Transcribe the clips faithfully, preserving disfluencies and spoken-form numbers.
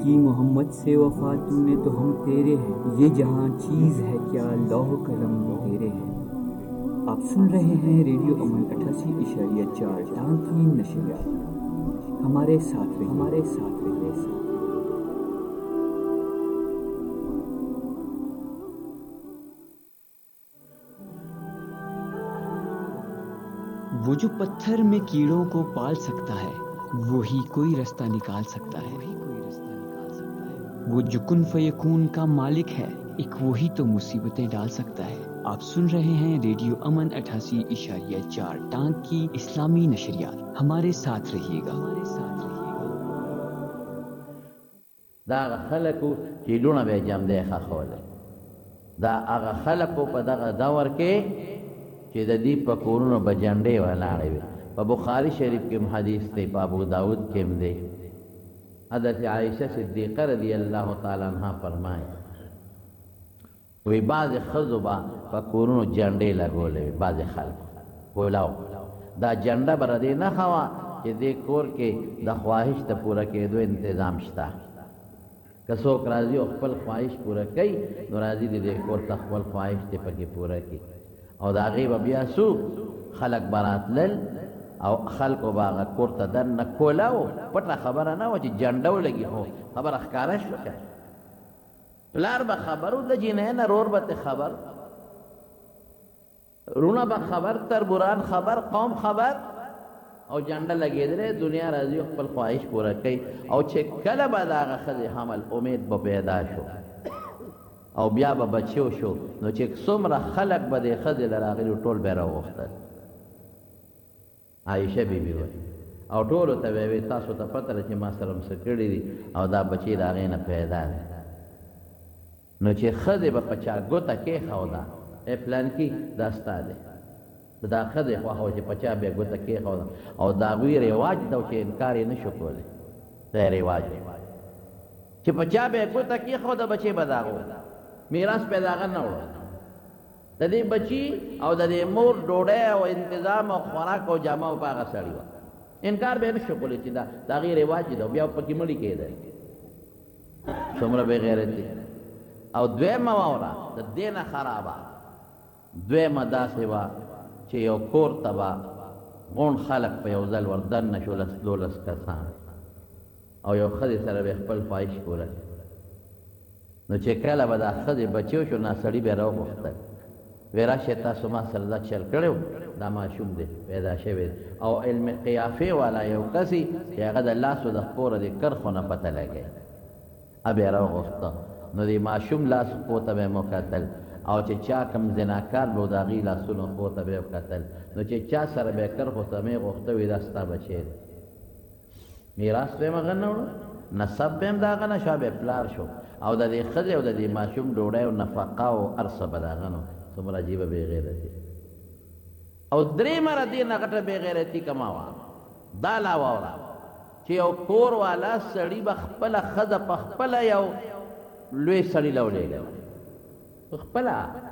की मोहम्मद से वफा तूने तो हम तेरे हैं, ये जहां चीज है क्या लौह कलम तेरे हैं। आप सुन रहे हैं रेडियो अमन अठासी इशारिया चार टांकी नशरियात। हमारे साथ रहिए, हमारे साथ रहिए साथ। वो जो पत्थर में कीड़ों को पाल सकता है, वही कोई रास्ता निकाल सकता है। वो जो कुन फयकून का मालिक है, एक वही तो मुसीबतें डाल सकता है। आप सुन रहे हैं रेडियो अमन अठासी इशारिया चार टांक की इस्लामी नशरियात। हमारे साथ रहिएगा, हमारे साथ रहिएगा। دا خلکو چې لونه به جام دی خاخوله دا هغه خلکو په دغه دور کې چې د دې په کورونو به جنډې ولاړې وي. په بخاري شریف کې حدیث دی، په ابو داود کې هم دی. حضرت عائشہ صدیقہ رضی اللہ تعالی عنہ فرمائے وی بعض ښځو به په کورونو جنډې لګولې وي. بعض خلکو ولاو دا جنډه به ردې نه خوا چې دې کور کې د خواهش ته پوره کېدو انتظام شته. که څوک راځي او خپل خواهش پوره کوي نو راځي دې کور ته خپل خواهش دې پکې پوره کړي. او د هغې به بیا څو خلک به راتلل او خلکو به هغه کور ته دننه کوله و. پټه خبره نه وه چې جنډه ولګي، خو خبره ښکاره شوه که پلار به خبر و د جینۍ نه، رور به خبر، رونه به خبر، تربوران خبر، قوم خبر، او جنډه لګېدلې. دنیا راځي خپل خواهش پوره کوي. او چې کله به د هغه ښځې حمل امید به پیدا شو او بیا به بچیو شو، نو چې څومره خلک به دې ښځې له راغلي ټول به یې راوغوښتل. عایشه بیبي وایي او ټولو ته به یې ویل تاسو ته پته ده چې ما سره م څه کړي دي او دا بچی د هغې نه پیدا دی. نو چې ښځې به په چا ګوته کېښوده ای پلانکي دا ستا دی، دا ښځې خوښه وه چې په چا به یې ګوته کېښوده او د هغوی رواج ده چې انکار یې نه شو کولی. دا یې رواج دی چې په چا به یې ګوته کېښوده بچی به د هغو میراث به د هغه نه وړه. د دې بچي او د دې مور ډوډۍ او انتظام او خوراک او جامه په هغه سړي وه. انکار به یې نه شو کولی چې دا د هغې رواج دی او بیا پکې مړي کېدی. څومره بې غیرتي. او دویمه واوره د دې نه خرابه، دویمه داسې وه چې یو کور ته به غون خلک په یو ځل ور دننه شو، لس دولس کسان، او یو ښځې سره به خپل خواهش پوره کړي. نو چې کله به دا ښځې بچیو شو نو سړي به یې راوغوښتل، وی راشئ تاسو ما سره دا چل کړی و، دا ماشوم دی پیدا شوی دی. او علم قیافې والا یو کسي چې هغه د لاسو د خپوره د کرښو نه پته لګی، ا به یې راوغوښته. نو د ماشوم لاس خپو ته به یې وکتل، او چې چا کوم زناکار به و د هغې لاسونو خپو ته به یې وکتل. نو چې چا سره به یې کرښو ته مې غوښته وي دا ستا بچی دی. میراث به یې هغه نه وړه، نسب به هم د هغه نه شو، به یې پلار شو. او د دې ښځې او د دې ماشوم ډوډۍ او نفقه او هر څه به د هغه نو. څومره عجیبه بې غیرتي. او درېیمه د دې نه غټه بې غیرتي کومه وه، دا لا واوره چې یو کور والا سړي به خپله ښځه په خپله یو لوی سړي له ولېږله، په خپله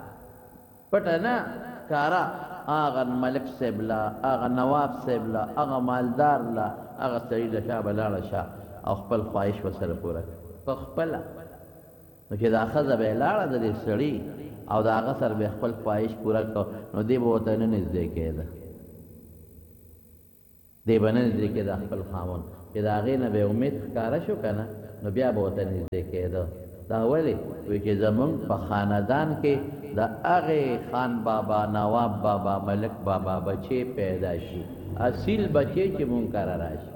پټه نه کاره، هغه ملک صاحب له، هغه نواب صاحب له، هغه مالدار له، هغه سړي له شا به لاړه شه او خپل خواهش ورسره پوره کړه په خپله. نو چې دا ښځه به یې لاړه د دې سړي او د هغه سره به خپل خواهش پوره کړه، نو دی به ورته نه نږدې کېده، دی به نه نږدې کېده خپل خاوند، چې د هغې نه به یې امید ښکاره شو که نه، نو بیا به ورته نږدې کېده. دا ولې وایي چې زمونږ په خاندان کې د هغې خان بابا، نواب بابا، ملک بابا بچې پیدا شي، اصیل بچې چې مونږ کره راشي،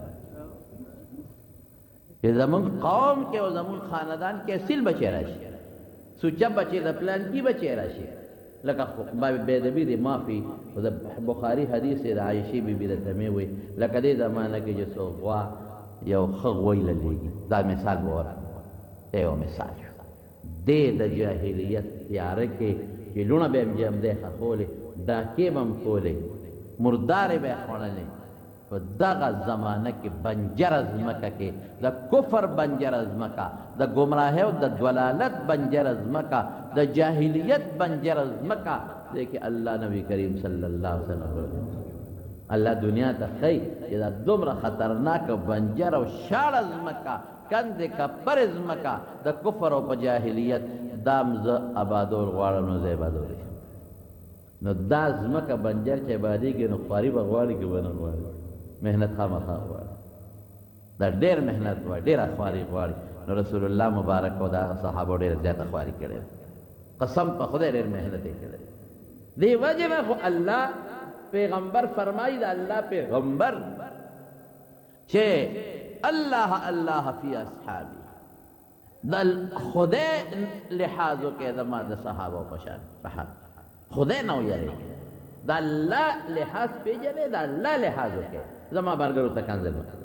چې زمونږ قوم کې او زمونږ خاندان کې اصیل بچې راشي، سوچه بچې د پلانکي بچې راشي. لکه باب بېدبي دی معافي د بخاري حدیث د عایشې بیبي درته مې وایي لکه دې زمانه کې چې څوک غوا یو ښه غوی له لېږي. دا مثال به ورکړم، دا یو مثال شو. دې د جاهلیت تیاره کې چې لوڼه به یې هم جمدی ښخولې، ډاکې به هم کولې، مردارې به یې خوړلې. په دغه زمانه کې بنجره ځمکه کې د کفر بنجره ځمکه، د ګمراهۍ او د ضلالت بنجره ځمکه، د جاهلیت بنجره ځمکه دی کې الله نبی کریم صلی الله علیه وسلم الله دنیا ته خی چې دا دومره خطرناک بنجر او شاړه ځمکه کندې کپر ځمکه د کفر او په جاهلیت دام زه آبادول غواړم نو زه آبادولی نو دا ځمکه بنجر چې آبادېږي نو خواري به غواړي که به نه غواړي محنت خامخا غواړي دا ډېر محنت غواړي ډېره خواري غواړي نو رسول الله مبارک او دا صحابو ډېره زیاته خواري کړې قسم په خدای ډېر محنت یې کړی دې وجې نه خو الله پیغمبر فرمایي دا الله پیغمبر چې الله الله فی اصحابی دا خدای لحاظو کې زما د صحابو په شان خدای نه ویریږي دا الله لحاظ پیژنې دا الله لحاظو کې زما برګرو ته کنځل وکړي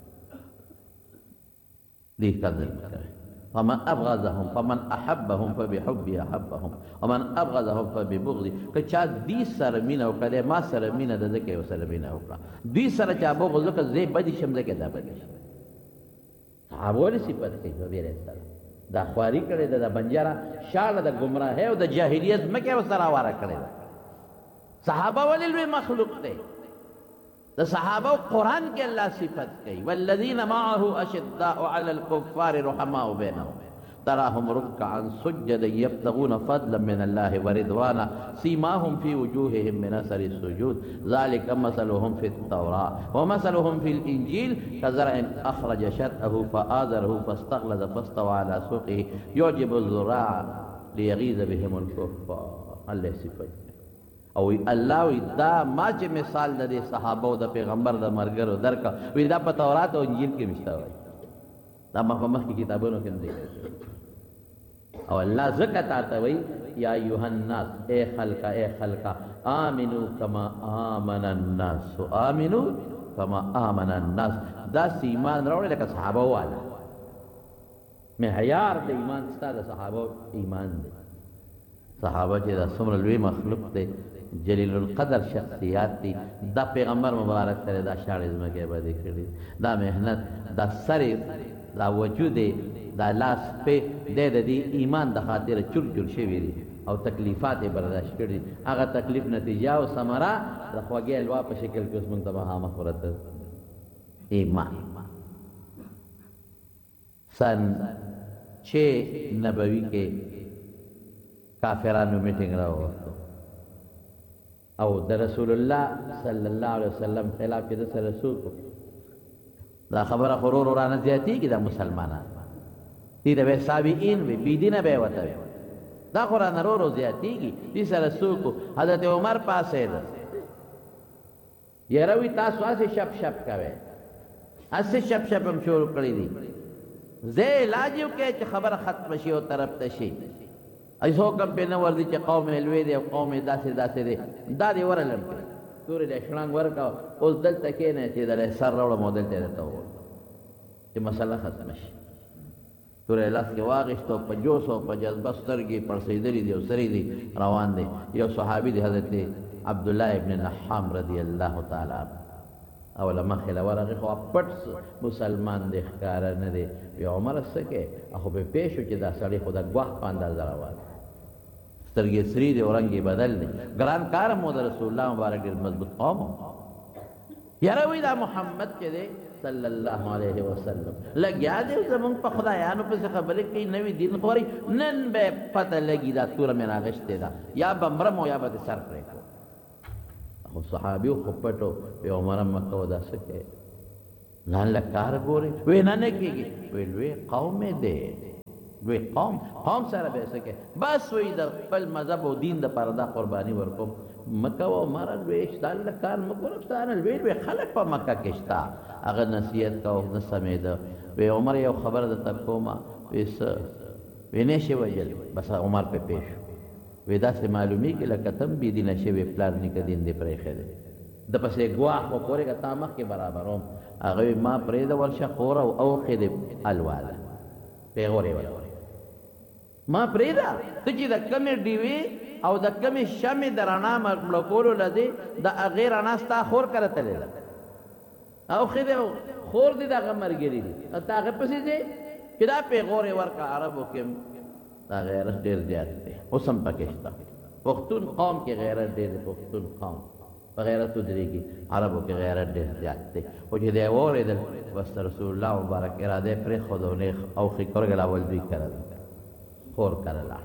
دې کنځل وکړي فمن ابغضهم فمن احبهم فبحبي احبهم ومن ابغضهم فببغضي که چا دې سره مینه وکړي ما سره مینه د ځکه یو سره مینه وکړه دې سره چا بغض وکړي زه بدی شم ځکه دا بدی شم صحابو صفت کوي ویره سره دا خواري کړي دا بنجاره شاله د گمراهۍ او د جاهلیت مکه وسره واره کړي صحابه ولې لوی مخلوق دي د صحابه قرآن کې الله صفت کوي والذین معه اشداء علی الكفار رحماء بینهم تراهم ركعا سجدا يبتغون فضلا من الله ورضوانا سيماهم في وجوههم من اثر السجود ذلك مثلهم في التوراة ومثلهم في الانجيل كزرع اخرج شطأه فآزره فاستغلظ فاستوى على سوقه يعجب الزراع ليغيظ بهم الكفار الله صفت او الله وی دا ما چې مثال د صحابه او د پیغمبر د مرګرو درکا وی دا په تورات او انجیل کې مشته وای دا ما په مخکې کتابونو کې دی او الله زکه تاته وی یا ایها الناس اے خلق اے خلق آمنو کما آمن الناس آمنو کما آمن الناس دا ایمان راوړل لکه صحابه والا معیار د ایمان ستاسو صحابه ایمان دی صحابه چې دا څومره لوی مخلوق دی جلیل القدر شخصیات دي دا پیغمبر مبارک سره دا شاړې ځمکې باندې کړي دا محنت دا سره دا وجود دا لاس په د دې ایمان د خاطر چور چور شوی دي او تکلیفات برداشت کړي هغه تکلیف نتیجه او ثمره د خوږه الوا په شکل کې اوس موږ ته مخامخ ورته ایمان سن چې نبوي کې کافرانو میټینګ راوړو او د رسول الله صلی الله علیه وسلم خلاف کې د رسول دا خبره غرور ورانه زیاتی کې د مسلمانان دي د صابئین وی بی دینه به وته دا قران ورو زیاتی کې دي سره سوق حضرت عمر پاسه ده یروي تاسو اسه شپ شپ کوي اسه شپ شپ هم شروع کړی دي زه لاجو کې چې خبره ختم شي او طرف ته شي ایسو کم په نور دي چې قوم الوی دي او قوم داسې داسې دي دا دی ورلم تورې د شړنګ ورکا اوس دلته کې نه چې د سر راوړ مودل ته راته و چې مسله ختم شي تورې لاس کې واغښتو په جوش او په جذبه سترګې پړسېدلې دي او سری دي روان دي یو صحابي دی حضرت عبد الله ابن نحام رضی الله تعالی عنہ او لما خلا ورغه خو پټ مسلمان دی ښکار نه دی یو عمر سکه خو په پېښو چې دا سړی خدا غواخ پانداز راوړ سترګې سری دی اورنګي بدل دي ګران کار مو رسول الله مبارک مضبوط قوم یاره وی دا محمد چې دی صلی الله علیه وسلم لګیا دی زمون په خدایانو په خبره کې نوې دین خوري نن به پته لګی دا تور مې راغشته دا یا بمرمو یا به سر پرې کو خو صحابیو خو پټو په عمر مکه ودا سکے نن لکار ګوري وې نه نه کېږي وې لوی قوم دې لوی قوم قوم سره به سکے بس وې د خپل مذهب او دین د پردا قرباني ورکوم مکه او عمر لوی شتل لکار مګورستان لوی لوی خلک په مکه کې شتا هغه نصیحت کو نه سمید وې عمر یو خبره د تکوما وېس وینې شي وجل بس عمر په پیش ودا سے معلومی کہ لکتم بی دین شوی پلان نک دین دی پرې خره د پسې گواح کو کورې کا تامخ کې برابروم هغه ما پرې د ورشه خور او اوخې د الواله پیغورې ولا ما پرې دا ته چې د کمې ډیوی او د کمې شمې درنا ملکولو لدی د غیر اناستا خور کرته لیدا او خې خور دي د غمرګری دي تا هغه پسې دي چې دا پیغورې ورکا عربو کې دا غیرت ډیر زیات دی اوس هم پکې شته پښتون قوم کې غیرت ډیر دی پښتون قوم په غیرت ودرېږي. عربو کې غیرت ډېر زیات دی. خو چې دی واورېدل بس رسول الله مبارک اراده یې پرېښوده او نیغ اوښې کرګل اول دوی کرل خور کرله.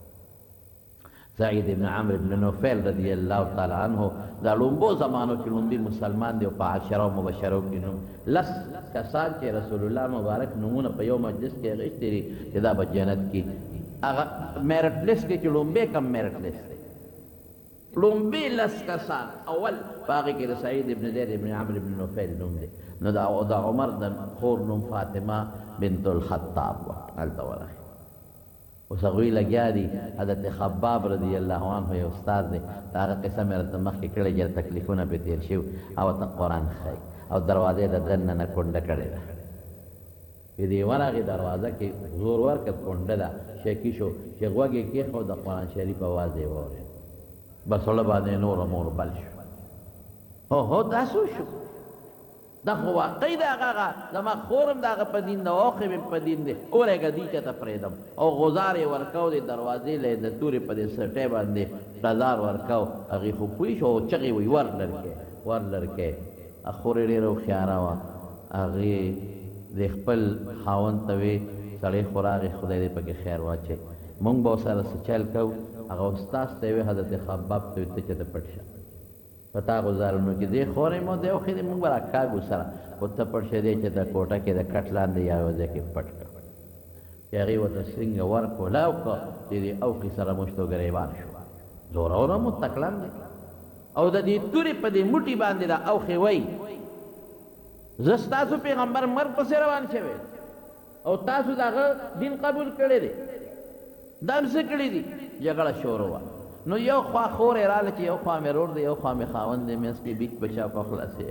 سعید ابن عمرو ابن نوفل رضی الله تعالی عنه دا لومبو زمانو کې لومبي مسلمان دی او په عشره مبشرو کې نوم لس کسان چې رسول الله مبارک نومونه په یو مجلس کې اخیستي دي چې دا به جنت کې هغه میرټ لیست کې چې لومبی کم میرټ لیست دی لومبی لس کسان اول په هغې کې د سعید ابن زید ابن عمرو ابن نوفل نوم دی. نو دا عمر د خور نوم فاطمه بنت الخطاب وه هلته ورغی. اوس هغوی لګیا دي. حضرت خباب رضی الله عنه یو استاد دی د هغه قصه مې راته مخکې کړې چې تکلیفونه پرې تېر شوي او ورته قرآن ښایي او دروازې د دننه نه کونډه کړې ده. چې دې ورغې دروازه کې زور ورکړ کونډه ده شکي شو چې غوږ یې کېښود د قرآن شریف اواز یې واورېد بس زړه باندې نور مور بل شو. هو هو دا څه شو؟ دا خو واقعي د هغه زما خورم د هغه په دین ده اوښې مې په دین دی اورېږه دي چې ته پرېږدم او غوزار یې ورکو د دروازې له د تورې په دې سټۍ باندې ډزار ورکو. هغې خو پوه شو او چغې وی ور لرکې ور لرکې. خور یې ډېره هوښیاره وه. هغې د خپل خاوند ته وې سړی خو راغې خدای دې پکې خیر واچوي مونږ به ورسره څه چل کوو. هغه استاذ ته یې وې حضرت خباب ته وې ته چې ته پټ شه په تا ګزارونو کې دی خورې مو دی اوښې دی مونږ به راکاږو سره خو ته پټ شه دی چې د کوټه کې د کټ لاندې یا یو ځای کې پټ کړه. چې هغې ورته سرینګه ورکولاو کړه چې د اوښې سره مشتو ګریبان شو. زوروره مو تکلم دی او د دې تورې په دې موټي باندې د اوښې وی زه ستاسو پیغمبر مرګ پسې روان شوی او تاسو د هغه دین قبول کړی دی دا هم څه کړي دي. جګړه شروع وه. نو یو خوا خور یې راله چې یو خوا مې رور دی یو خوا مې خاوند دی منځ کې بیک په شاوخوا خلاصې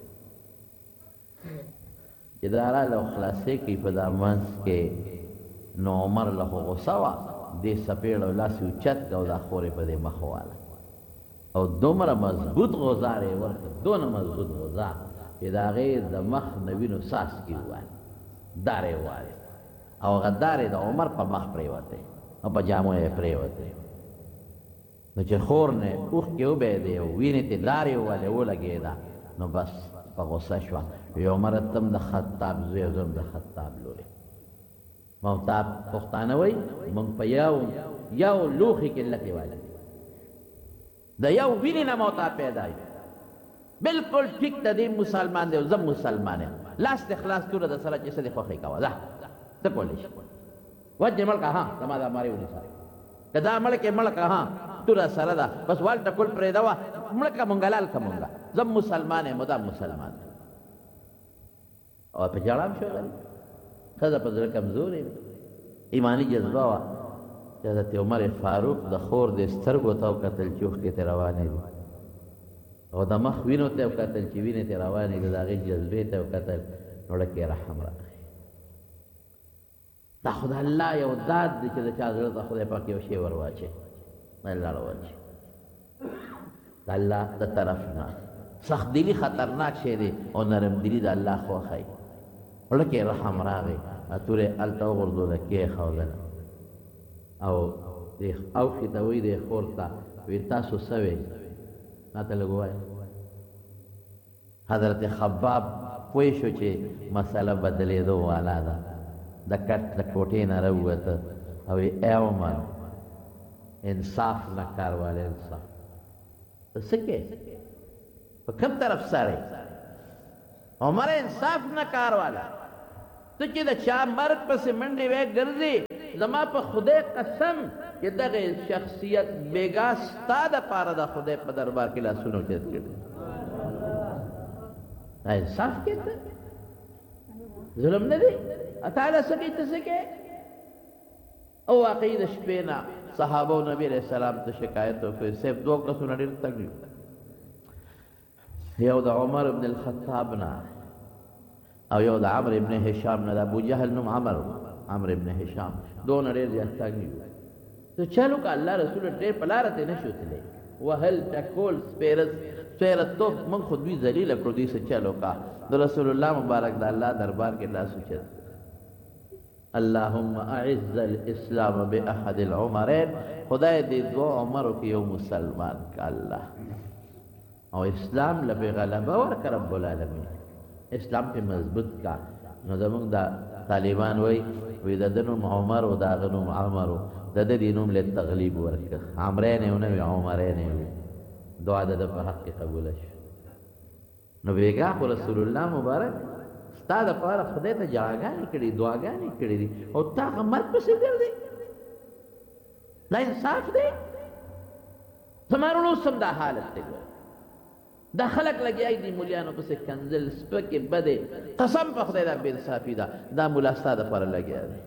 چې دا راله او خلاصې کوي په دا منځ کې. نو عمر له خو غوسه وه دې څپېړه او لاس یې اوچت کړه او دا خور یې په دې مخ وواله او دومره مضبوط غوزار یې ورکړه دونه مضبوط غوزار چې د هغې د مخ نه وینو څاڅکي ووایي دار یې ووایي او هغه دار یې د عمر په مخ پرېوتی او په جامو یې پرېوتی. نو چې خور نه اوښکې وبهېدې او وینې ته لارې ووهلې ولګېده نو بس په غوسه شوه. وی عمره ته هم د خطاب زوی زه هم د خطاب لورې محتاب پښتانه وایي موږ په یو یو لوښي کې لکې والي د یو وینې نه محتاب پیدا یو بلکل ټیک د دې مسلمان دی او زه مسلمان یم لاس دې خلاص توره د سره چې څه دې خوښې کوه ځه څه کولی شي وجې مړکه ها زما دا مارې ونیسه که دا مړکې مړکه ها توره سره ده بس والټه کل پرېږده وه مړکه مونږه لالکه مونږه زه مسلمان یم دا مسلمان او په ژړا هم شوی ښځه په زړه کمزورې ایماني جذبه وه چې حضرت عمر فاروق د خور د سترګو ته وکتل چې اوښکې ترې روانې دي او د مخ وینو ته وکتل چې وینې ترې روانې دي د هغې جذبې ته وکتل نو ډکې رحم راغی. دا خو د الله یو داد دی چې د چا زړه ته خدای پاک یو شی ور واچوي الله راواچوي د الله د طرف نه. سخت دلی خطرناک شی دی او نرم دلی د الله خوښوي. ډکې رحم راغی تورې هلته وغورځوله کېښودله او اوښې ته وایي دی خور ته وایي تاسو څه وی راته لږ ووایه. حضرت خباب پوه شو چې مسله بدلېدو والا ده د کټ د کوټې نه راووته او ای عمر انصاف نه کار واله انصاف ته څه کې په کوم طرف سره عمر انصاف نه کار والا ته چې د چا مرګ پسې منډې وې ګرځې زما په خدای قسم چې دغه شخصیت بېګا ستا دپاره د خدای په دربار کې لاسونه اوچت کړي دا انصاف کې ته ظلم نه دی تعالی څه کوي ته څه کوې او واقعي د شپې نه صحابه و نبي علیه السلام ته شکایت وکړي صرف دوه کسونه ډېر تنګ یو د عمر ابن الخطاب نه او یو د عمر ابن هشام نه د ابو جهل نوم عمر عمر ابن هشام دونه ډېر زیات تنګ ته چلو که الله رسول ډېر په لاره ته نه شو تللی وهل ټکول سپېره سپېره توپ موږ خو دوی ذلیله کړو دوی څه چلو که د رسول الله مبارک د الله دربار کې لاس اوچت اللهم اعز الاسلام باحد العمرین خدای دې دوه عمرو کې یو مسلمان که الله او اسلام لبه غلبه ورک رب العالمین اسلام په مضبوط کا. نو زمونږ دا طالبان وای وی د دنوم عمر او دا غنوم عمر د د دینوم له تغلیب ورک عمرین او نو عمرین دعا د په حق قبول شي. نو بیگا خو رسول الله مبارک ستاد پر خدای ته جاګانی کړي دعاګانی کړي دي او تا مرګ پسې ګرځي لا انصاف دی. زمارونو سم دا حالت دی دا خلق لګیای دي مولیانو پسې کنزل سپکه بده قسم په خدای دا بے انصافی دا دا مولا ستاد پر لګیا دی.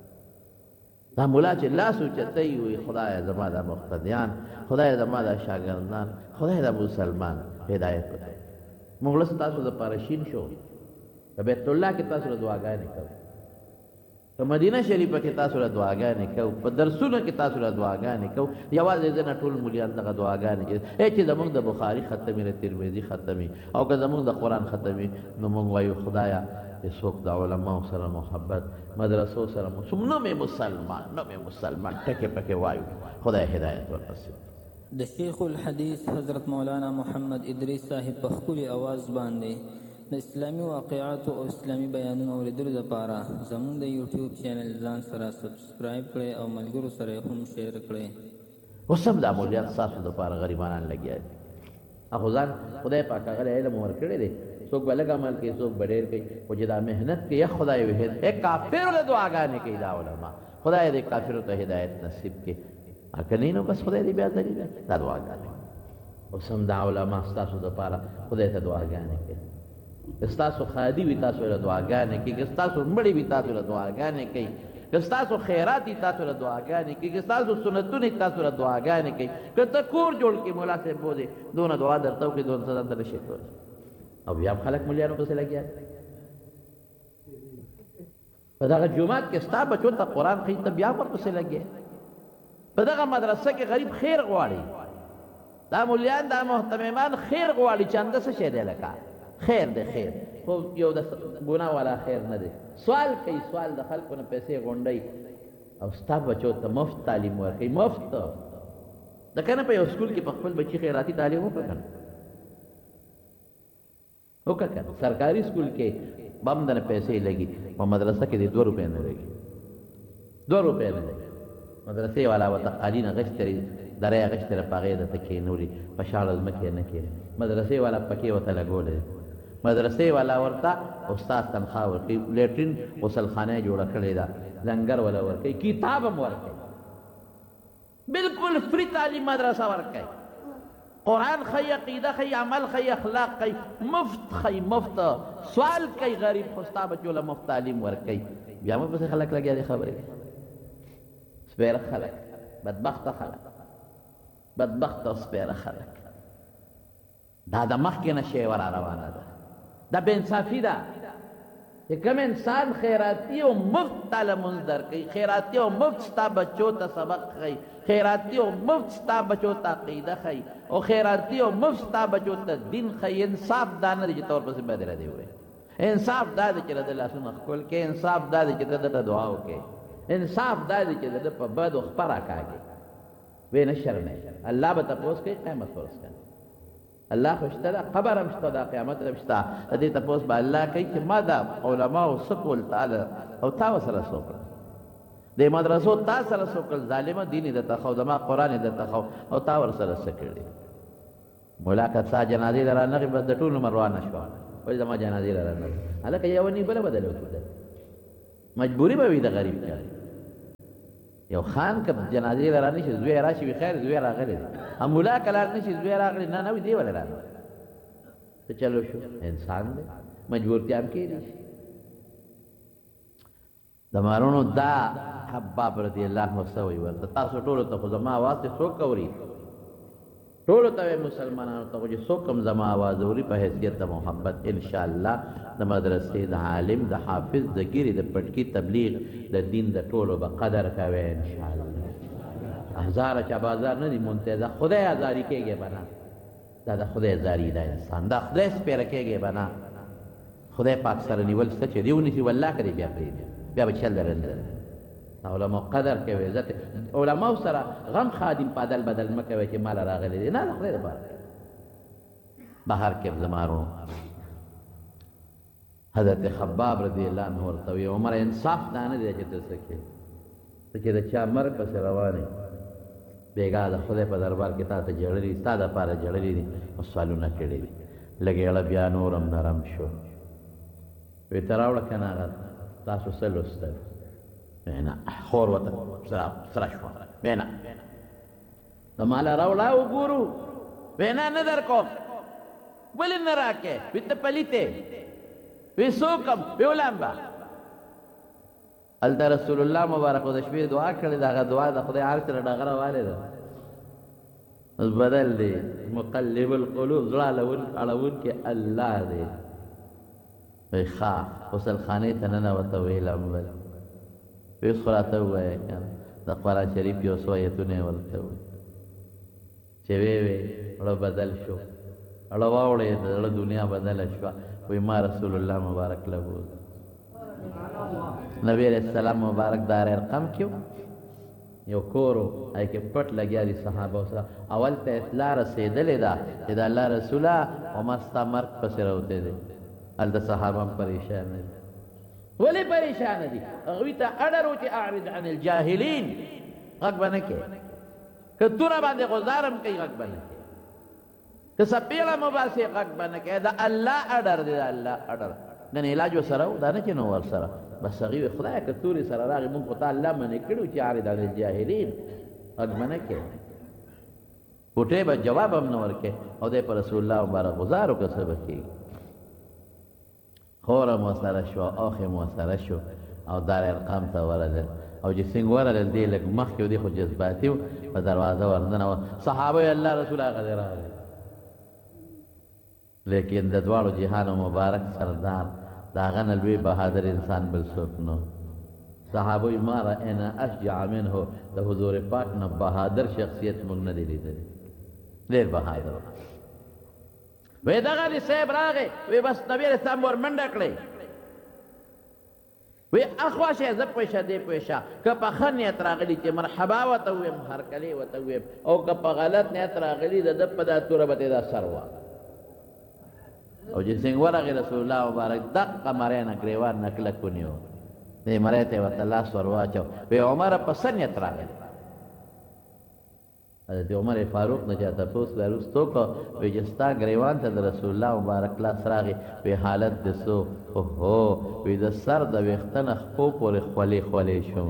دا مولا چې لاس اوچتای وي خدای زما دا مقتدیان خدای زما دا شاګردان خدای دا مسلمان هدایت وکړي. مغلس تاسو د پارشین شو په بیت الله کې تاسو دعاګانې کوئ په مدینه شریفه کې تاسو دعاګانې کوئ په درسونو کې تاسو دعاګانې کوئ. یوازې ځنه ټول مليان دغه دعاګانې کوي چې زموږ د بخاری ختمي د ترمذی ختمي او که زموږ د قران ختمي نو موږ وایو خدایا څوک د علماء سره محبت مدرسو سره نو مې مسلمان نو مې مسلمان ټکه پکې وایو خدای هدایت ورکړي. د شیخ الحدیث حضرت مولانا محمد ادریس صاحب په خپل आवाज باندې د اسلامي واقعاتو او اسلامي بیانونو اوریدلو لپاره زموږ د یوټیوب چینل ځان سره سبسکرایب کړئ او ملګرو سره هم شیر کړئ. وسم د امولیات تاسو د لپاره غریبانان لګیا دي. اخو ځان خدای پاک هغه علم ورکړي دي څوک بلګ عمل کوي څوک بډیر کوي او چې دا مهنت کوي خدای وهد اے کافر له دعاګانې کوي دا علماء خدای دې کافرو ته هدایت نصیب کړي. اکنی نو بس خدای دې بیا دې دا دعاګانې وسم د علماء تاسو د لپاره خدای ته دعاګانې کوي. استاسو خادي وي تاسو له دعاګانې کوي استاسو مړی وي تاسو له دعاګانې کوي استاسو خیرات دي تاسو له دعاګانې کوي استاسو سنتونه تاسو له دعاګانې کوي کته کور جوړ کې مولا سے بوزي دونه دعا درته کوي دونه صدا در شي کول او بیا خلک مليانو پسې لګیا په دغه جمعات کې ستا بچو ته قران خې ته بیا ورپسې لګیا په دغه مدرسه کې غریب خیر غواړي دا مليان دا محتممان خیر غواړي چنده څه شه دی لکه خیر دی خیر خو یو د ګناه والا خیر نه دی. سوال کوي سوال د خلکو نه پیسې غونډي او ستا بچو ته مفت تعلیم ورکوي مفت د کنه په یو سکول کې په خپل بچی خیراتی تعلیم وکړي وکړه سرکاري سکول کې بم دنه پیسې لګي په مدرسه کې د دو روپے نه لګي دو روپے نه لګي مدرسې والا وته قالین غشتري درې غشتره پاغې د تکې نوري په شاړل مکه نه کې مدرسې والا پکې وته لګولې مدرسې والا ورته استاد تنخواه ورکوي لیټرین غسلخانه جوړه کړې ده لنګر ولا ورکوي کتاب هم ورکوي بالکل فری تعلیم مدرسه ورکوي قرآن خی عقیده خی عمل خی اخلاق خی مفت خی مفت سوال کوي غریب خوستا بچو له مفت تعلیم ورکوي بیا موږ پسې خلک لګیا دي خبرې سپیر خلک بدبخت خلک بدبخت او سپیر خلک دا د مخکې نه شی ور روانه ده دا بے انصافی ده چې کوم انسان خیراتی او مفت تعلیم در کوي خیراتی او مفت ستا بچو ته سبق کوي خیراتی او مفت ستا بچو ته عقیده کوي او خیراتی او مفت ستا بچو ته دین کوي انصاف دا نه چې تور پسې بدره دی وي انصاف دا چې د لاسونو خپل کې انصاف دا چې د دعا وکړي انصاف دا چې د په بد او خبره کوي وې نه شرمه الله به تاسو کې قیامت ورس کوي الله خوشته قبر هم شته دا قیامت هم شته دې تاسو به الله کوي چې ما دا علما او سکول تعالی او تاسو سره سوکړه د مدرسو تاسو سره سوکړه ظالمه دین دې ته خو دما قران دې ته خو او تاسو سره سکړي ملاقات سا جنازې لرانه به د ټول مروان شو وای زما جنازې لرانه الکه یو نی بل بدل وکړه مجبوری به وي د غریب کاری یو خان که جنازې لرانه شي زوی راشي به خیر زوی راغلی هم مولا کلار نشي زوی راغلی نه نه دی ولا راغلی ته چلو شو انسان دی مجبورتیا هم کېږي د مارونو دا حباب رضی الله عنه سوی ورته تاسو ټولو ته خو زما आवाज ته څوک اوري ټولو ته مسلمانانو ته چې څوک هم زما आवाज اوري په حیثیت د محبت ان شاء الله د مدرسې د عالم د حافظ د ګیری د پټکی تبلیغ د دین د ټولو به قدر کوي ان شاء الله هزار چا بازار نه دی منتظر خدای ازاری کېږي بنا دا د خدای ازاری دا انسان دا خدای سپیره کېږي بنا خدای پاک سره نیول څه چې دیونی سی والله کړي بیا پرې بیا به چل درنده علماء قدر کوي عزت علماء سره غم خادم بدل بدل مکوي چې مال راغلي نه خدای لپاره بهر کې زمارو حضرت خباب رضی الله عنه ورته وی عمر انصاف دا نه دی چې ته څه کوې ته چې د چا مرګ پسې روانې بېګا د خدای په دربار کې تا ته جړلي ستا دپاره جړلي دي او سوالونه کړي دي لږېړه بیا نور هم نرم شو وی ته راوړه که نه هغه تاسو څه لوستل نه خور ورته سره شوه وی نه د ماله راوړه وګورو وی نه نه در کوم ولې نه راکې وی ته پلیتې وی څوکم وی ولامبه هلته رسول الله مبارک د شپې دعا کړې ده هغه دعا د خدای عرش سره ډغره والې ده اوس بدل دی مقلب القلوب زړه اړونکی الله دی وی ښه غسل خانې ته ننوته وی لامبل وی اوس خو راته ووایه که نه د قرآن شریف یو څو ایتونه یې ورته ووایي چې وی وی زړه بدل شو زړه واوړېد زړه دنیا بدله شوه وی ما رسول الله مبارک له بوځه نبی علیہ السلام مبارک دار ارقم کیو یو کورو ای کې پټ لګیا دي صحابه سره اول ته اطلاع رسېدلې ده چې د الله رسوله عمر ستا مرګ پسې راوتی دی هلته صحابه هم پریشانه دي ولې پریشانه دي هغوی ته اډر و چې اعرض عن الجاهلین غږ به نه کوې که توره باندې غزارم کوي غږ به نه کوې که سپېړه مباسې غږ به نه کوې د الله اډر دی د الله اډر نن علاج ورسره و دا نه چې نو ورسره بس هغې وی خدایه که تورې سره راغې مونږ خو تا الله منې کړي چې عارض عن الجاهلین غږ به نه کوې پوټې به جواب هم نه ورکوې او دی په رسول الله مبارک غزار وکړه څه به کېږي خور هم ورسره شوه اوښ هم ورسره شو او دار ارقام ته ورغلل او چې څنګه ورغلل دی لږ مخکې و دی خو جذباتي و په دروازه ورننه صحابه یې الله رسول هغه دی راغلی لیکن د دواړو جهانو مبارک سردار د هغه نه لوی بهادر انسان بل څوک نو صحابه وایي ما رأینا اشجع منه د حضور پاک نه بهادر شخصیت موږ نه دی لیدلی ډېر بهادر وی دغه دی صاحب راغی وی بس نبی علیه السلام ور منډه کړی وی اخوا شه زه پوه شه دی پوه شه که په ښه نیت راغلي چې مرحبا ورته وویم هرکلې ورته وویم او که په غلط نیت راغلي د ده په دا توره به ته دا سر وه او چې څنګه ورغی رسول الله مبارک دقه مری نه ګریوان نه کلک ونیو دې مری ته ورته لاس ور واچو وی عمره په څه نیت راغلی حضرت عمر فاروق نه چا تپوس له وروستو کو وی چې ستا ګریوان ته د رسول الله مبارک لاس راغی وی حالت دې څه اوهو وی د سر د ویښته نه خپو پورې خولې خولې شوم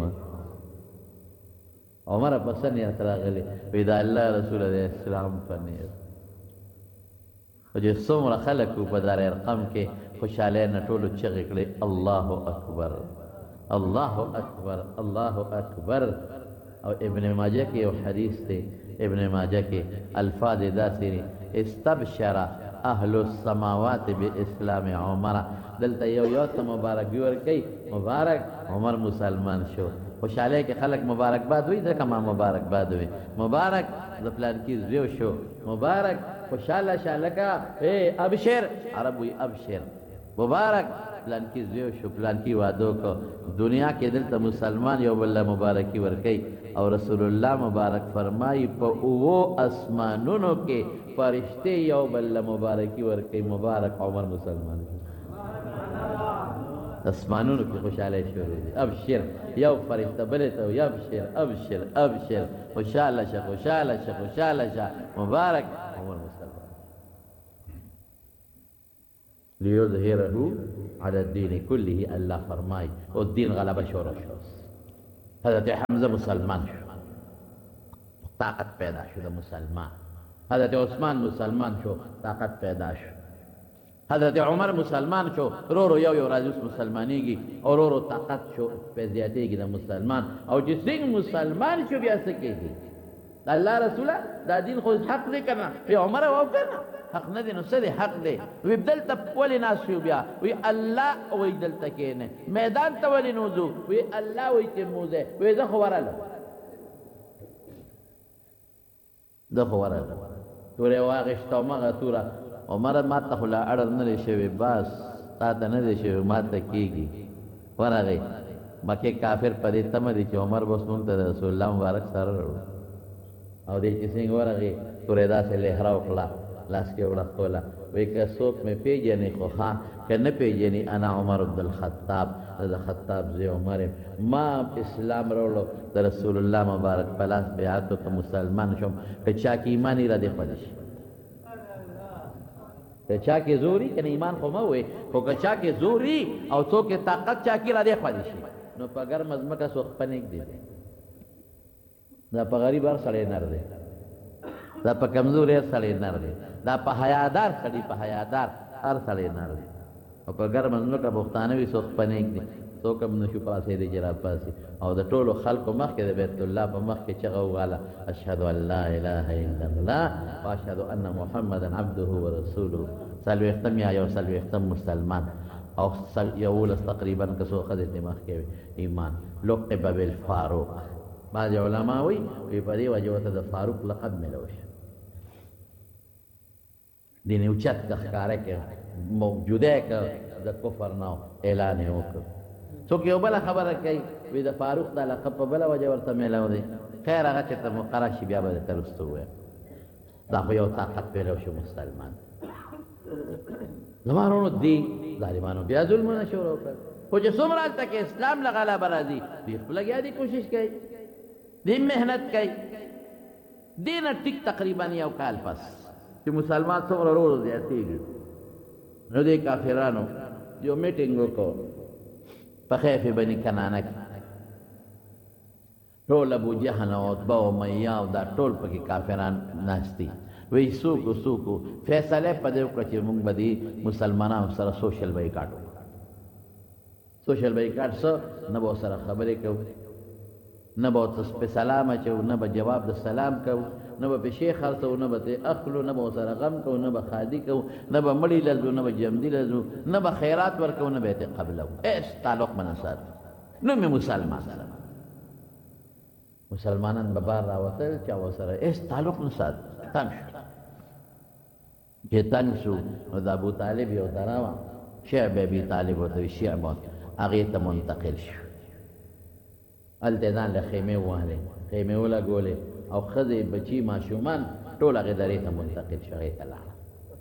عمره په څه نیت راغلی وی د الله رسول علیه السلام په نیت او چې څومره خلک وو په دار ارقم کې خوشحالۍ نه ټولو چغې کړې الله اکبر الله اکبر الله اکبر او ابن ماجه کې یو حدیث دی ابن ماجه کې الفاظ داسې دي استبشر اهل السماوات باسلام عمر دلته یو یو ته مبارکي ورکوي مبارک عمر مسلمان شو خوشحالۍ کې خلک مبارکباد وایي ځکه ما مبارکباد وایي مبارک د پلانکي زوی شو مبارک خوشحاله شه لکه ای ابشر عرب وایي ابشر مبارک پلانکي زوی شو پلانکي واده وکړو دنیا کې دلته مسلمان یو بل له مبارکي ورکوي او رسول الله مبارک فرمایي په اوو اسمانونو کې فرشتې یو بل له مبارکي ورکوي مبارک عمر مسلمان شو اسمانونو کې خوشحاله شروع دي ابشر یو فرشته بلې ته وایي ابشر ابشر ابشر خوشحاله شه خوشحاله شه خوشحاله شه مبارک عمر مسلمان لیظهره علی الدین کله الله فرمای او دین غلبه شروع شو حضرت حمزه مسلمان شو طاقت پیدا شو د مسلمان حضرت عثمان مسلمان شو طاقت پیدا شو حضرت عمر مسلمان شو رو رو یو یو راځي مسلمانېږي او رو رو طاقت شو په زیاتېږي د مسلمان او چې څنګه مسلمان شو بیا څه کېږي الله رسوله دا دین خو حق دی که نه وی عمر او که نه حق نه دی نو څه دی حق دی وی دلته ولې ناست شو بیا وی الله وی دلته کښېنئ میدان ته ولې نه ځو وی الله وی چې موځئ وی زه خو ورغلم زه خو ورغلم تورې واغېسته همغه توره عمر ما ته خو لا اړر نه دی شوی بس تا ته نه دی شوی ما ته کېږي ورغی مکې کافر په دې تمه دی چې عمر بس مونږ ته د رسول الله مبارک سره راوړو او دې چې څنګه ورغی تورې داسې لهره وکړه لاس کې وړه کولا وای که څوک مې پیژنې خو ها که نه پیژنې انا عمر بن الخطاب د خطاب زوی عمر ما اسلام راوړو د رسول الله مبارک په لاس بیعت وکړ مسلمان شوم که چا کې ایمان یې را دې خوښ شي که چا کې زوري کنه ایمان خو مه وې خو که چا کې زوري او څوک کې طاقت چا کې را دې خوښ شي نو په ګرمه ځمکه څوک پنیک دی دا په غریب هر سړی نر دی دا په کمزوري هر سړی نر دی دا په حیادار سړی په حیادار هر سړی نر دی او په ګرمه ځمکه پښتانه وي څوک پنیک دی څوک هم نشو پاسېدی چې راپاسي او د ټولو خلکو مخکې د بیت الله په مخکې چغه وواله اشهد ان لا اله الا الله واشهد ان محمدا عبده ورسوله څلوېښتم یا یو څلوېښتم مسلمان او یولس تقریبا که څو ښځې ترې مخکې وي ایمان لقب بالفاروق بعض علما وی وی په دې وجه ورته د فاروق لقب ملو شي دین اوچت د ښکاره کې موجوده که د کفر نه اعلان یې وکړ څوک یو بله خبره کوي وی د فاروق دا لقب په بله وجه ورته میلاو دی خیر هغه چې ته مقرر شي بیا به درته رسته ووایم دا خو یو طاقت پیلو شو مسلمان زما وروڼو دې ظالمانو بیا ظلمونه شروع کړل خو چې څومره هلته کې اسلام له غلبه راځي دوی خپل لګیا دي کوشش کوي دې محنت کوي دې نه ټیک تقریبا یو کال پس چې مسلمان څومره ورو ورو زیاتېږي نو دې کافرانو یو میټینګ وکړو په خیف بني کنانه کې ټول ابو جهل او عتبه او امیه او دا ټول پکې کافران ناست دي وی څوکو څوکو فیصله په دې وکړه چې موږ به دې مسلمانانو سره سوشل بایکاټ وکړو سوشل بایکاټ څه نه به ورسره خبرې کوو نه به ورته په سلام اچوو نه به جواب د سلام کوو نه به پیسې خرڅوو نه به ترې اخلو نه به ورسره غم کوو نه به ښادي کوو نه به مړي لرزو نه به جمدي لرزو نه به خیرات ورکوو نه به یې ترې قبلوو هېڅ تعلق به نه ساتو نو مې مسلمان سره مسلمانان به بار راوتل چا ورسره هېڅ تعلق نه ساتو تنګ شو چې تنګ شو نو د ابو طالب یو دره وه شعب ابي طالب ورته وي شعب هغې ته منتقل شو هلته ځان له خیمې ووهلې خیمې ولګولې او ښځې بچي ماشومان ټول هغې درې ته منتقل شو هغې ته لاړه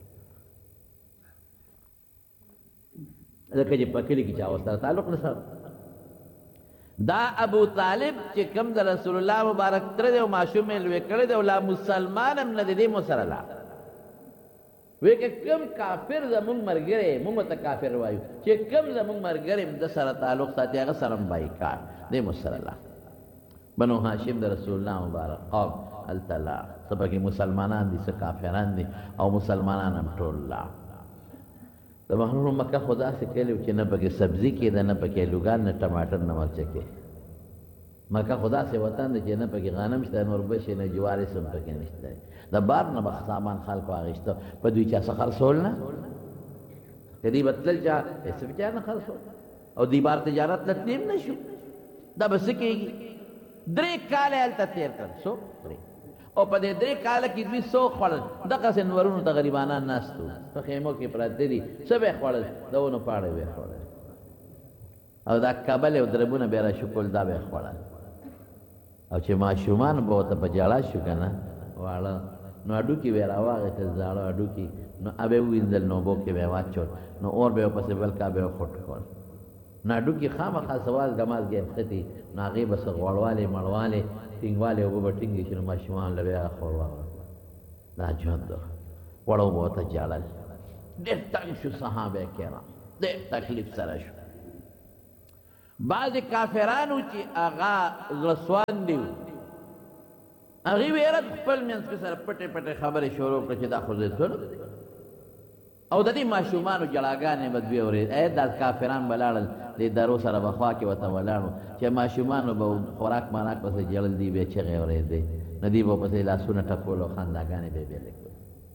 ځکه چې په کلي کې چا ورسره تعلق نه ساتو دا ابو طالب چې کوم د رسول الله مبارک تره دی او ماشوم یې لوی کړی دی او لا مسلمان هم نه دی دی مو سره لاړ وی که کم کافر زمونږ ملګری مونږ ورته کافر وایو چې کم زمونږ ملګری د سره تعلق ساتي هغه سره هم بایکاټ دی مو سره لاړ بنو هاشم د رسول الله مبارک قوم هلته لاړ څه پکې مسلمانان دي څه کافران دي او مسلمانان هم ټول لاړ د محرم مکه خو داسې کلي چې نه پکې سبزي کېده نه پکې لوګان نه ټماټر نه مرچه کېده مکه خو داسې وطن دی چې نه پکې غنم شته نور بشې نه جوارس هم پکې نشته د بار نه به سامان خلکو اخېسته په دوی چا څه خرڅول نه که دوی به تلل چا هېڅ به چا نه خرڅول او دوی بار تجارت له تلیم نه شو دا به څه کېږي درې کاله هلته تېر کړل څو درې او په دې درې کاله کې دوی څو خوړل دغسې نورونو ته غریبانان ناست وو په خیمو کې پراته دي څه به یې خوړل د ونو پاڼې به یې خوړل او دا کبل او دربونه به یې راشکول دا به یې خوړل او چې ماشومان به ورته په ژړا شو که نه واړه نو هډوکي به یې راواغېستل زاړه هډوکي نو هغه یې ووینځل نو اوبو کې به یې واچول نو اور به یې ورپسې بل کا به یې خوټ کړل نو هډوکي خامخا سواز ګماز ګې نښتي نو هغې به څه غوړوالی مړوالی ټینګوالی اوبه به ټینګې شي نو ماشومان له به یې هغه خور واغړل دا ژوند و وړو به ورته ژړل ډېر تنګ شو صحابه کرام ډېر تکلیف سره شو بعضې کافرانو چې هغه رسوان دي هغې ویرت خپل منځ کې سره پټې پټې خبرې شروع کړه چې دا خو زیتون او د دې ماشومانو جړاګانې به دوی اورېد ای دا کافران به لاړل دې درو سره به خوا کې ورته ولاړو چې ماشومانو به خوراک ماراک پسې جړل دي به چغې اورېدې نو دوی به پسې لاسونه ټکول او خنداګانې به یې بېلې کړل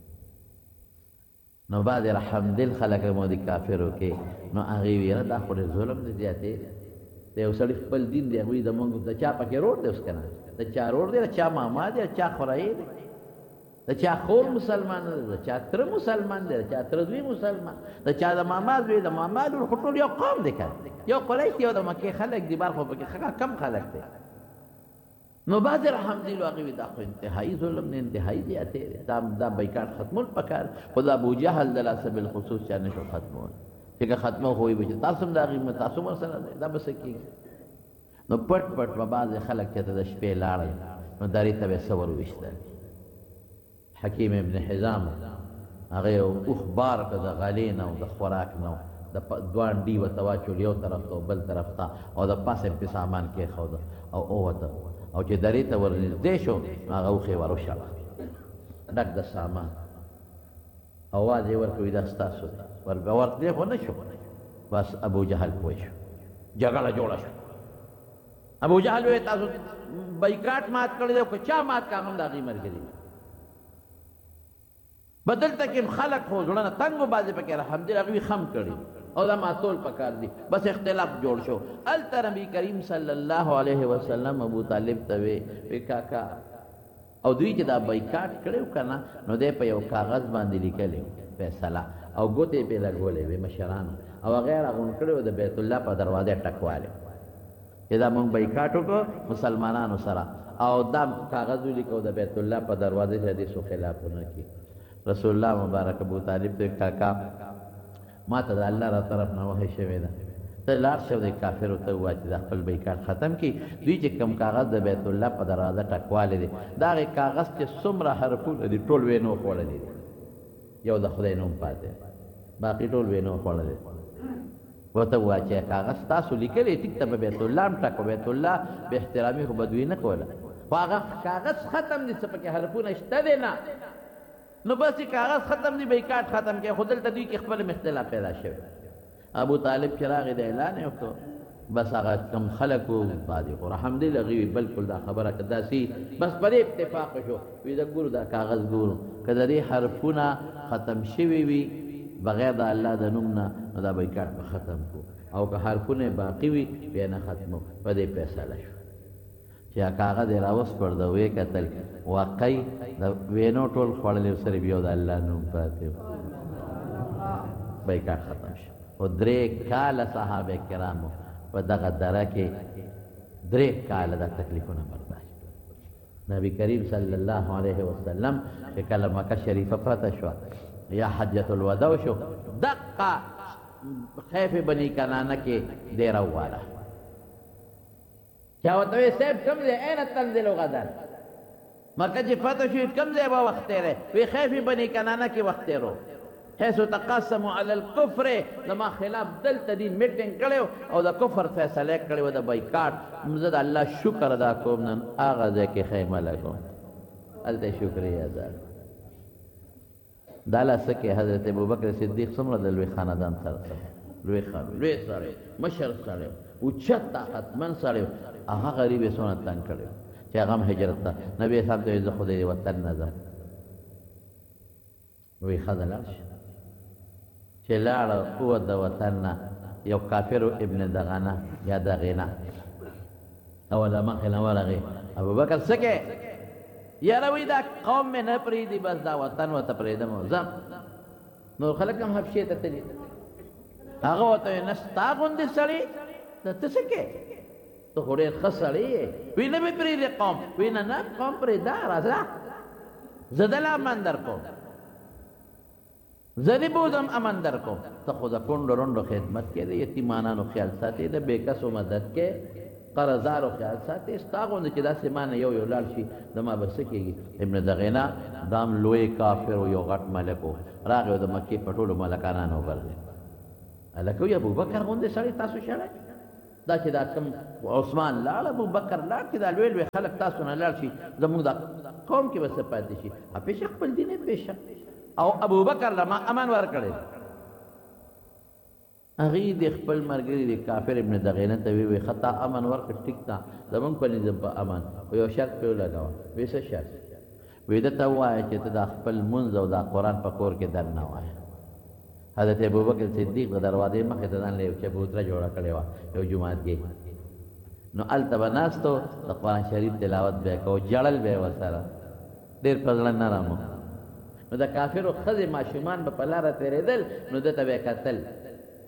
نو بعضې رحمدل خلک مو دي کافرو کې نو هغې ویره دا خو ډېر ظلم دی زیاتې د یو سړي خپل دین دی هغوی زمونږ د چا پکې رور دی اوس که نه د چا رور دی د چا ماما دی د چا خورایي دی د چا خور مسلمان دی د چا تره مسلمان دی د چا تره زوی مسلمان د چا د ماما زوی د ماما لور خو ټول یو قوم دی که یو قریش دی یو د مکې خلک دی بار خو پکې کم خلک دی نو بعد رحم دی لوغوی دا خو انتهایی ظلم نه انتهایی زیاته دا دا بایکاټ ختمول پکار خدا ابو جهل دلاسه بالخصوص چا نشو ختمول چې ختمه خوې به تاسو دا غي تاسو مر سره دا بس کی نو پټ پټ په باز خلک ته د شپې لاړ نو داری ته سور وشتل حکیم ابن حزام هغه اخبار کده غالین او د خوراک نو د دوان دی وتوا چول یو طرف ته بل طرف ته او د پاسه په سامان کې خو او اوته او چې دری ته ورنږدې شو هغه خو ورشل ډک د سامان اواز یې ورکوي دا ستاسو ور ورته خو نه شو بس ابو جهل پوه شو جګړه جوړه شو ابو جهل وې تاسو بایکاټ مات کړی او چا مات کا هم دا غي مرګري بدل تکم خلق هو ځړنه تنګو بازي پکې الحمدلله غوي خم کړی او دا ماتول پکار دی بس اختلاف جوړ شو ال تر نبی کریم صلی الله علیه وسلم ابو طالب ته وی کاکا او دوی چې دا بایکاټ کړو کنه نو دې په یو کاغذ باندې لیکلو فیصله او ګوتې په لګولې وی مشران او غیر غون کړو د بیت الله په دروازه ټکواله دا مونږ بایکاټ وکړو مسلمانانو سره او دا کاغذ لیکو د بیت الله په دروازه کې د سو خلافونه کی رسول الله مبارک ابو طالب ته کاکا ما ته الله را طرف نه وحی شوی دا ته لار شو د کافر ته واجب د خپل بیکار ختم کی دوی چې کم کاغذ د بیت الله په دروازه ټکواله دي دا کاغذ چې څومره حرفونه دي ټول وینو خوړل دي یو د خدای نوم پاتې باقی ټول وینو خوړل دي وته واچې کاغذ تاسو لیکلې ټیک ته بیت الله ټکو بیت الله به احترامي خو بدوی نه کوله هغه کاغذ ختم دي څه پکې حرفونه شته دي نه نو بس کاغذ ختم دی بیکاټ ختم کې خودل ته دوی کې خپل اختلاف پیدا شوی ابو طالب چراغ د اعلان وکړ بس هغه کم خلقو باندې الحمدلله غي بالکل دا خبره کدا سي بس پر اتفاق شو وی دا ګورو دا کاغذ ګورو کدا دې حرفونه ختم شوی وي بغیر د الله د نوم نه دا بیکاټ ختم کو او که حرفونه باقی وي بیا نه ختمو په دې فیصله شو چې کاغذ راوس پر دا وې کتل واقعي د وینو ټول خړلې سره بیا د الله نوم پاتې بیکاټ ختم شو او درې کال صحابه کرامو په دغه دره کې درې کال د تکلیفونو برداشت نبی کریم صلی الله علیه وسلم چې کله مکه شریفه فتح شو یا حجۃ الوداع شو دقه خیف بنی کنانه کې ډیر واله چا وته سیب کم دی عین تنزل غدر مکه چې فتح شو کم دی به وخت لري وی خیف بنی کنانه کې وخت لرو حيث تقاسموا على الكفر لما خلاف دل تدین میټینګ کړو او د کفر فیصله کړو د بایکاټ مزد الله شکر ادا کوم نن اغه ځکه خیمه لګو الته شکریا ده دالا سکه حضرت ابوبکر صدیق څومره د لوی خاندان سره لوی خان لوی سره مشر سره او چت طاقت من سره هغه غریب سونه تنگ کړو چې هغه هجرت ته نبی صاحب ته خدای وطن نظر وی خدلاش چې لاړ او د وطن یو کافر ابن دغنه یا دغینا او لما خلنا ورغه ابو بکر سکه یا روی دا قوم میں نه پریدي بس دا وطن وته پریدم زم نو خلک هم حبشه ته تللی هغه وته نستا غوند سړی ته سکه ته هره خسړی وینه به پریدي قوم وینه نه قوم پریدا راځه زدلا مندر کو زری بودم امن در کو ته خود کون روندو خدمت کې د یتیمانو خیال ساتي د بیکسو مدد کې قرضدارو خیال ساتي استاغونه چې داسې مان یو یو لال شي دما بس کېږي ابن دغینا دام لوی کافر یو غټ ملکو راغو د مکی پټولو ملکانانو ورغله الکو ابو بکر غوندې سړی تاسو شړای دا چې دا کم عثمان لاړ ابو بکر لاړ چې دا لوی لوی خلک تاسو نه لاړ شي زموږ د قوم کې بس پاتې شي هپې خپل دین پېښه او ابو بکر لما امان ور کړی اغه د خپل مرګري د کافر ابن دغینه ته وی خطا امن ور کړ ټیک تا زمون په نظام په امان او یو شرط په لګاو وې څه شرط وې د ته وای چې ته د خپل منځ او د قران په کور کې در نه وای حضرت ابو بکر صدیق د دروازې مخې ته ځان له چبوتره جوړه کړې و یو جمعات کې نو التبناستو د قران شریف تلاوت به کو جړل به وسره ډیر فضل نه رامو نو د کافرو خزه ماشومان په پلاره تیرېدل نو دته به قتل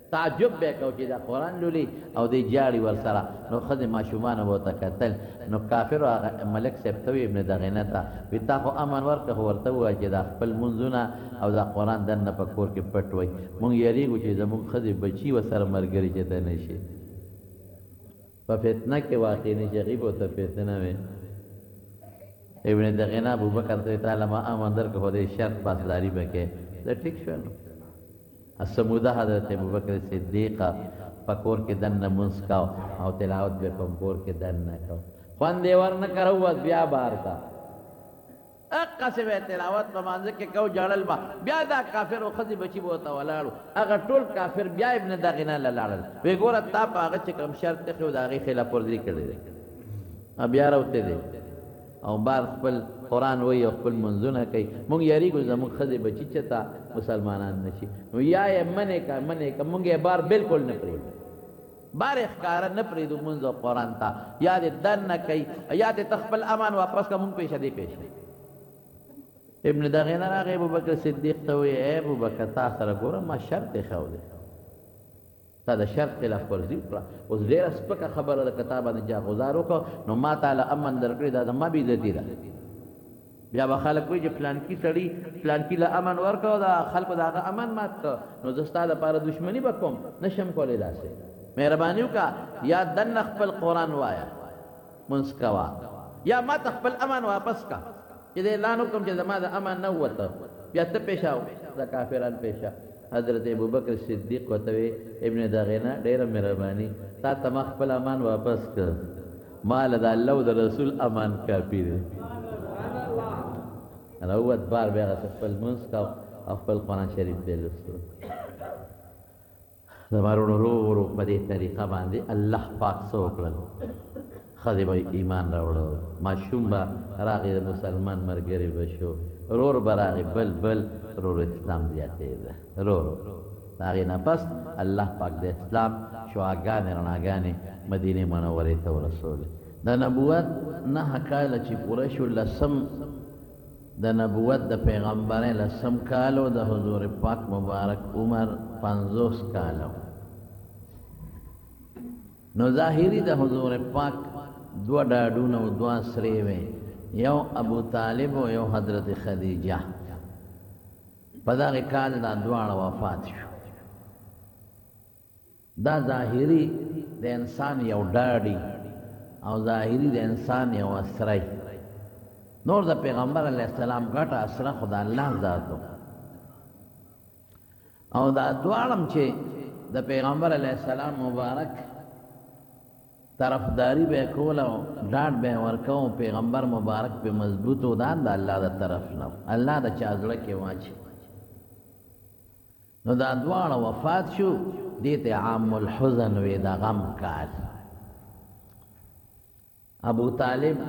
تعجب به کو چې دا قرآن لولي او دی جاړي ور سره نو خدای ماشومان وو تکتل نو کافر هغه ملک صاحب ته ابن دغینه ته وتا خو امن ورکه ورته وای چې دا خپل منځونه او دا قرآن دنه په کور کې پټ وای مونږ یریږو چې زموږ خدای بچي و سره مرګري چې ته نشي په فتنه کې واقع نه چې غیب او ته فتنه وي ابن دغینه ابو بکر ته تعالی ما امن درکه خدای شرط پاسداری وکړي دا ټیک شو السموده حضرت ابوبکر صدیق پکور کې دن منس کا او تلاوت به پکور کې دن نه کا خوان دی ور نه کرو بیا بار تا اقا سے تلاوت په مانځ کې کو جړل با بیا دا کافر او خدي بچي بوته ولاړو هغه ټول کافر بیا ابن دغینه لاړل وی ګوره تا په هغه چې کوم شرط خو دا غي خلاف ورزي کړی بیا راوته دي او بار خپل قرآن وی او خپل منځونه کوي مونږ یریږو زموږ ښځې بچي چېرته مسلمانان نشي نو یا یې منې که منې که مونږ یې بار بالکل نه پرېږدو بار یې ښکاره نه پرېږدو مونځ او قرآن ته یا دې دن نه کوي یا دې ته خپل امان واپس که مونږ پېښه دې پېښه ابن دغینه راغی ابوبکر صدیق ته وایي ای ابوبکر تا سره ګوره ما شرط ایښودی تا د شرط خلاف ورزي وکړه اوس ډېره سپکه خبره ده که تا باندې جا غزار وکړه نو ما تعالی امن درکړې دا زما بېعزتي ده بیا به خلک وایي چې فلانکي سړي فلانکي له امن ورکړه او د خلکو د هغه امن مات کړه نو زه ستا دپاره دشمني به کوم نشم کولی داسې مهرباني وکړه یا دننه خپل قرآن وایه منځ کوه یا ما ته خپل امن واپس کړه چې د اعلان وکړم چې زما د امن نه ووته بیا ته پیشه د کافران پیشه حضرت ابوبکر صدیق ورته وی ابن دغینه ډېره مهرباني تا ته ما خپل امان واپس کړ ما له د الله او د رسول امان کافي دی راووت بار بیا خپل منځ کو او خپل قرآن شریف دی لوستو زما ورو ورو په دې طریقه باندې الله پاک څه وکړل ښځې به ایمان راوړه ماشوم به راغی د مسلمان ملګری به شو رور به راغی بل بل رور اسلام زیاتېده رورو د هغې نه پس الله پاک د اسلام شعاګانې رڼاګانې مدینې منورې ته ورسولې د نبوت نهه کاله چې پوره شو لسم د نبوت د پیغمبرۍ لسم کالو د حضور پاک مبارک عمر پنځوس کالو نو ظاهري د حضور پاک دوه ډاډونه او دوه سرې وې یو ابو طالب او یو حضرت خدیجه په دغه کال دا دواړه وفات شو دا ظاهري د انسان یو ډاډي او ظاهري د انسان یو اسرای نور د پیغمبر علیه السلام ګټه اسره خدا الله ذاتو او دا دواړم چې د پیغمبر علیه السلام مبارک طرفداری به کول او ډاډ به ورکو پیغمبر مبارک په مضبوطو دا د الله د طرف نه الله د چا زړه کې واچي نو دا دواړه وفات شو دې ته عام الحزن وې دا غم کال ابو طالب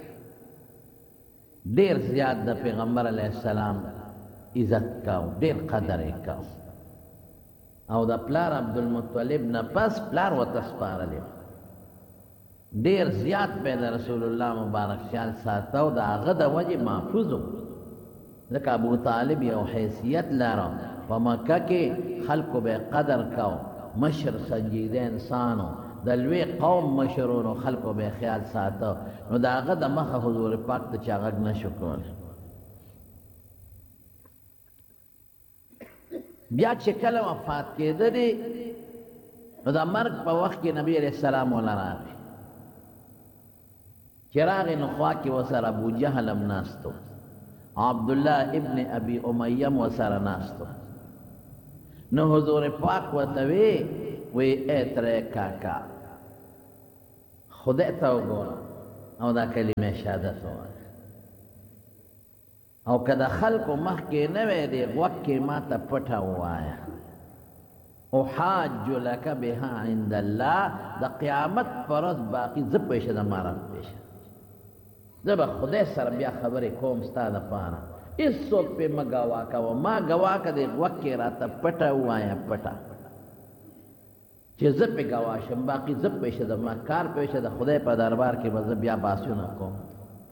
ډیر زیات د پیغمبر علیه السلام عزت کاو ډیر قدر یې کاو او د پلار عبدالمطلب نه پس پلار ورته سپارلی ډیر زیات به د رسول الله مبارک خیال ساتو د هغه د وجې محفوظ و ځکه ابو طالب یو حیثیت لرو په مکه کې خلکو به قدر کو مشر سنجیده انسانو د لوی قوم مشرونو خلکو به خیال ساتو نو د هغه د مخه حضور پاک ته چا غږ نشو کولی بیا چې کله وفات کېده دی نو د مرګ په وخت کې نبی علیه السلام وله راغی چې راغی نو خوا کې ورسره ابو جهل هم ناستو عبدالله ابن ابي امیه هم ورسره ناستو نو حضور پاک ورته وی وی ای ترې کاکا خدای ته وګوره او دا کلمه شهادت ووایه او که د خلکو مخکې نه وی دی غوږ کې ما ته پټه ووایه احاج لک بها عند الله د قیامت پر ورځ باقي زه پیشه د ما رب پیشه زه به خدای سره بیا خبرې کوم ستا دپاره هېڅوک پې مه ګواه کوه ما ګواه که دی غوږ کې راته پټه ووایه پټه چې زه پې ګواه شم باقي زه پیشه د ما کار پیشه د خدای په دربار کې به زه بیا باسونه کوم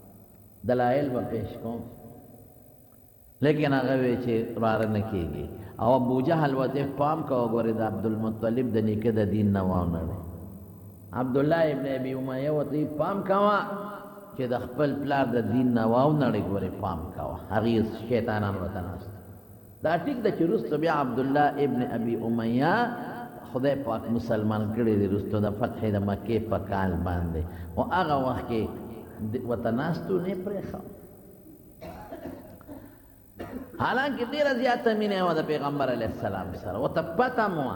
دلایل به پیش کوم لیکن هغه وی چې راره نه کېږي او ابو جهل وته پام کا وګوره د عبد المطلب د نیکه د دین نه وونه عبد الله ابن ابي اميه وته پام کاوه چې د خپل پلار د دین نه وونه وګوره پام کاوه هغه شیطانان وته ناست دا ټیک د چروست بیا عبد الله ابن ابي اميه خدای پاک مسلمان کړي دي رستو د فتح د مکه په کال باندې او هغه وخت کې وطناستو نه پرېخا حالانکه ډیره زیاته مینه و د پیغمبر علیه السلام سره او ته پته مو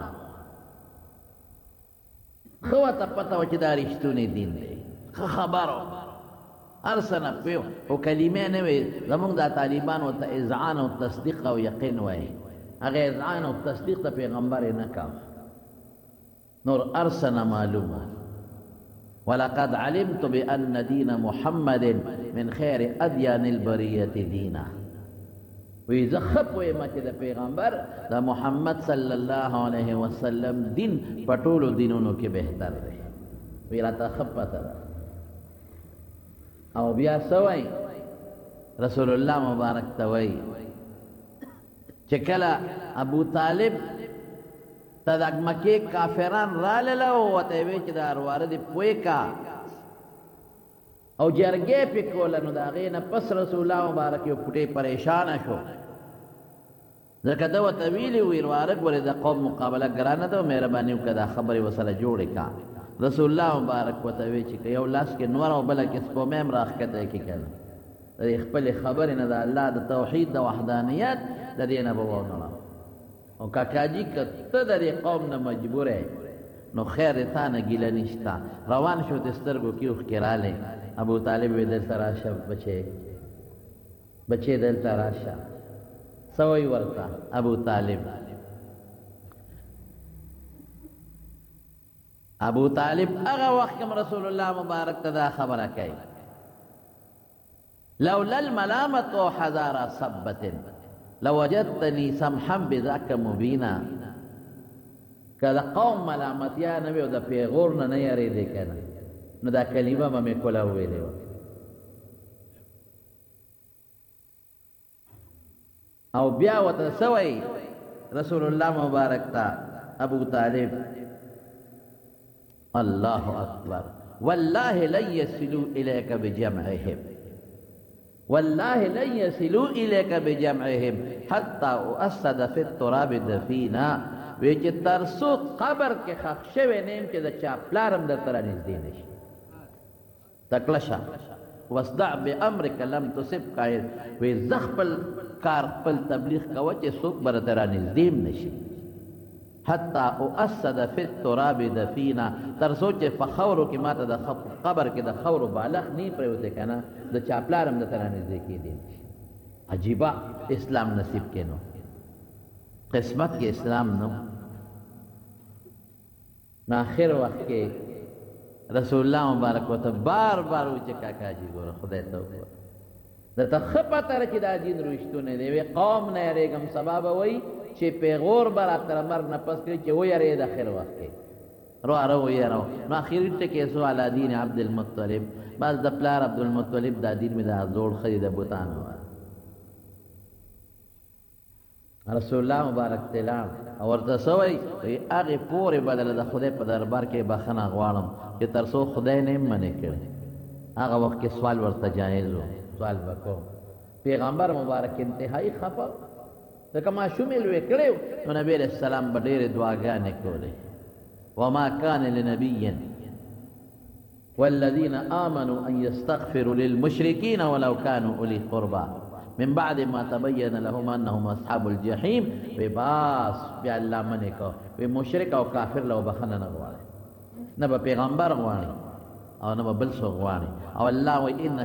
خو ته پته و چې دا رښتونی دین دی خبرو ارسنه په او کلمه نه وي زمونږ د طالبان او ته اذعان او تصدیق او یقین وای هغه اذعان او تصدیق د پیغمبر نه کا نور ارسنه معلومه ولقد علمت بأن دين محمد من خير أديان البرية دينا وإذا خبوا ما كده پیغمبر دا محمد صلى الله عليه وسلم دين پټولو دینونو کې بهتر دی ویرا تا خپته او بیا سوای رسول الله مبارک توي چې کله ابو طالب تدک مکی کافران را للو وته وی چې دا ارواره دی پوی کا او جرګې په کول نو دا غینه پس رسول الله مبارک یو پټي پریشان شو ځکه دا وته ویلی وی ارواره ګوره د قوم مقابله ګرانه ده مهرباني وکړه خبره وسره جوړه کا رسول الله مبارک وته وی چې یو لاس کې نور او بل کې سپومم راخته کې کړه د خپل خبره نه د الله د توحید د وحدانیت د دې نه بوونه او کاکاجی کته د قوم نه مجبور ہے نو خیر تا نه ګیله نشتا روان شو د سترګو کې وکړاله ابو طالب دل تراشه بچي بچي دل تراشه سوي ورتا ابو طالب ابو طالب هغه وخت کوم رسول الله مبارک ته خبره کوي لولا الملامه حذار صبت لوجدتني سمحا بذاك مبينا کله قوم ملامت یا نبی او د پیغور نه نه یری دی کنه نو دا کلمه مې کوله ویلې او بیا وته سوی رسول الله مبارک تا ابو طالب الله اکبر والله لن يصلوا اليك بجمعهم والله لن يصلوا اليك بجمعهم حتى اسد في التراب دفينا وچ ترسو قبر کې خښ شوی نیم چې د چا پلارم د تر نږدې نشي تکلشا وصدع بامرك لم تصب قائد و زخپل کار خپل تبلیغ کوي چې څوک بر تر نږدې نشي حتى اسد في التراب دفينا ترسو چې فخورو کې ماته د قبر کې د خورو بالغ نه پروته کنه د چاپلارم د تر نږدې کېدی عجیبه اسلام نصیب کینو قسمت کې اسلام نو ناخر وخت کې رسول الله مبارک وته بار بار و چې کاکا جی ګوره خدای ته وکړه د تخپته چې دا دین روشتونه دی قوم نه ریګم سبب وای چې پیغور بر تر مر نه پس کې چې و یری د اخر وخت کې رو ارو یرو نو اخر ته کې سو علی دین عبد المطلب بس د پلار عبد المطلب دا دین می دا زوړ خرید بوتان رسول الله مبارک تلام او ورته سوی هغه پورې بدل د خدای په دربار کې بخنه غواړم چې ترسو خدای نه منې کړي هغه وخت کې سوال ورته جایز و سوال وکړو پیغمبر مبارک انتهایی خفه ځکه ما شومل وکړو نو نبی رسول سلام په ډېر دعاګانې کولې وما كان لنبي والذين آمنوا أن يستغفروا للمشركين ولو كانوا أولي قربى من بعد ما تبين لهم انهم اصحاب الجحيم بباس بیا الله منه کو به مشرک او کافر لو بخنه نه غواړي نه به پیغمبر غواړي او نه به بل څه غواړي او الله و ان